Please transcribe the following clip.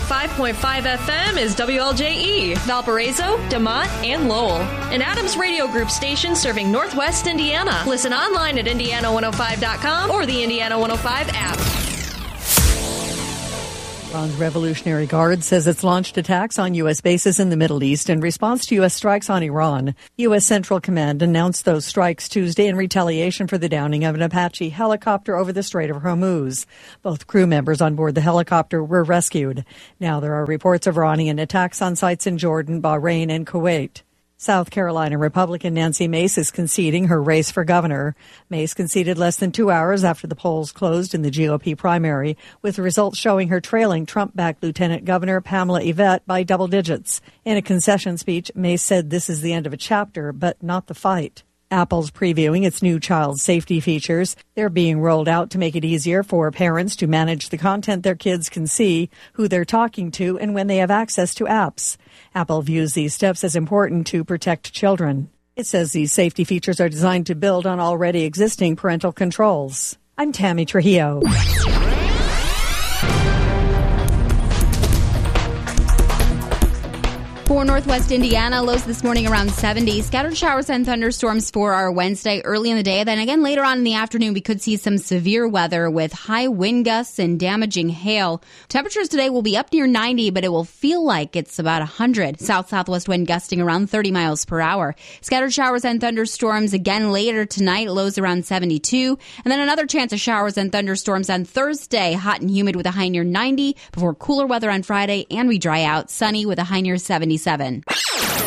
105.5 FM is WLJE, Valparaiso, DeMont, and Lowell. An Adams Radio Group station serving Northwest Indiana. Listen online at Indiana105.com or the Indiana 105 app. Iran's Revolutionary Guard says it's launched attacks on U.S. bases in the Middle East in response to U.S. strikes on Iran. U.S. Central Command announced those strikes Tuesday in retaliation for the downing of an Apache helicopter over the Strait of Hormuz. Both crew members on board the helicopter were rescued. Now there are reports of Iranian attacks on sites in Jordan, Bahrain, and Kuwait. South Carolina Republican Nancy Mace is conceding her race for governor. Mace conceded less than 2 hours after the polls closed in the GOP primary, with results showing her trailing Trump-backed Lieutenant Governor Pamela Yvette by double digits. In a concession speech, Mace said this is the end of a chapter, but not the fight. Apple's previewing its new child safety features. They're being rolled out to make it easier for parents to manage the content their kids can see, who they're talking to, and when they have access to apps. Apple views these steps as important to protect children. It says these safety features are designed to build on already existing parental controls. I'm Tammy Trujillo. For Northwest Indiana, lows this morning around 70. Scattered showers and thunderstorms for our Wednesday early in the day. Then again later on in the afternoon, we could see some severe weather with high wind gusts and damaging hail. Temperatures today will be up near 90, but it will feel like it's about 100. South-southwest wind gusting around 30 miles per hour. Scattered showers and thunderstorms again later tonight, lows around 72. And then another chance of showers and thunderstorms on Thursday, hot and humid with a high near 90, before cooler weather on Friday, and we dry out, sunny with a high near 77.